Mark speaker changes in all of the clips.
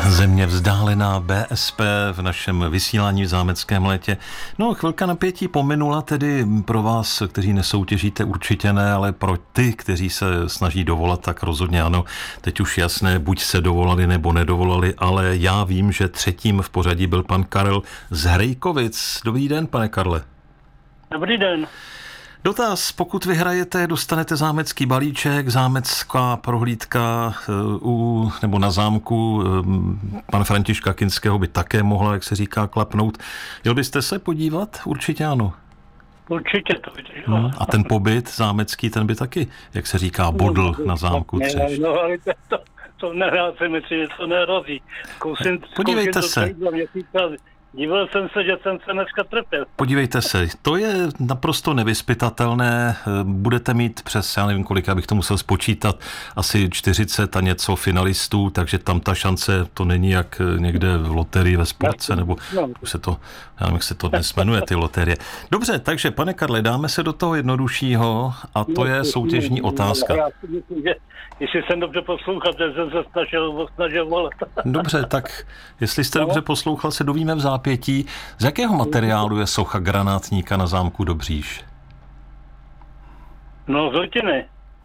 Speaker 1: Země vzdálená, BSP v našem vysílání v zámeckém létě. No, chvilka napětí pominula, tedy pro vás, kteří nesoutěžíte, určitě ne, ale pro ty, kteří se snaží dovolat, tak rozhodně ano. Teď už jasné, buď se dovolali nebo nedovolali, ale já vím, že třetím v pořadí byl pan Karel z Hrejkovic. Dobrý den, pane Karle.
Speaker 2: Dobrý den.
Speaker 1: Dotaz, pokud vyhrajete, dostanete zámecký balíček, zámecká prohlídka nebo na zámku pana Františka Kinského by také mohla, jak se říká, klapnout. Jel byste se podívat? Určitě ano.
Speaker 2: Určitě to viděl.
Speaker 1: A ten pobyt zámecký, ten by taky, jak se říká, bodl na zámku Třešť.
Speaker 2: No, ale to nehrází, myslím, že to nehrozí.
Speaker 1: Podívejte se.
Speaker 2: Díval jsem se, že jsem se dneska trpěl.
Speaker 1: Podívejte se, to je naprosto nevyzpytatelné. Budete mít přes, já nevím kolik, abych to musel spočítat, asi 40 a něco finalistů, takže tam ta šance, to není jak někde v loterii ve sportce, nebo už se to, já nevím, jak se to dnes jmenuje, ty loterie. Dobře, takže pane Karle, dáme se do toho jednoduššího a to je soutěžní otázka.
Speaker 2: Já si myslím, že jestli jsem dobře poslouchal, že jsem se snažil volat.
Speaker 1: Dobře, tak jestli jste dobře poslouchal, se dovíme v zápětí. Z jakého materiálu je socha granátníka na zámku Dobříš?
Speaker 2: No, z litiny.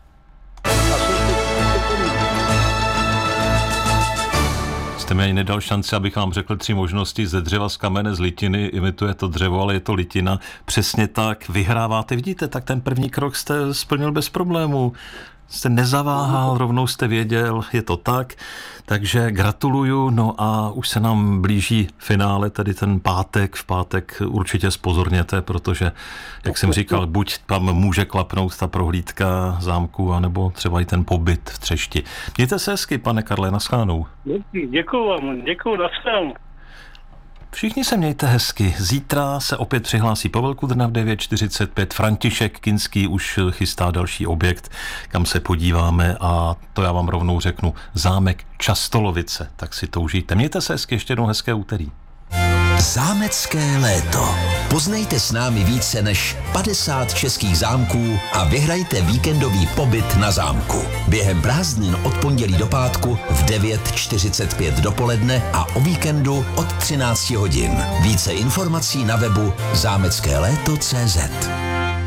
Speaker 1: Jste mi ani nedal šanci, abych vám řekl 3 možnosti. Ze dřeva, z kamene, z litiny, imituje to dřevo, ale je to litina. Přesně tak, vyhráváte. Vidíte, tak ten první krok jste splnil bez problémů. Jste nezaváhal, rovnou jste věděl, je to tak. Takže gratuluju, no a už se nám blíží finále, tedy ten pátek. V pátek určitě zpozorněte, protože, jak jsem říkal, buď tam může klapnout ta prohlídka zámku, anebo třeba i ten pobyt v Třešti. Mějte se hezky, pane Karle, naschledanou.
Speaker 2: Děkuju vám, naschledanou.
Speaker 1: Všichni se mějte hezky. Zítra se opět přihlásí Pavel Kudrna v 9:45. František Kinský už chystá další objekt, kam se podíváme a to já vám rovnou řeknu. Zámek Častolovice, tak si to užijte. Mějte se hezky, ještě jednou hezké úterý.
Speaker 3: Zámecké léto. Poznejte s námi více než 50 českých zámků a vyhrajte víkendový pobyt na zámku. Během prázdnin od pondělí do pátku v 9:45 dopoledne a o víkendu od 13 hodin. Více informací na webu zámeckéléto.cz.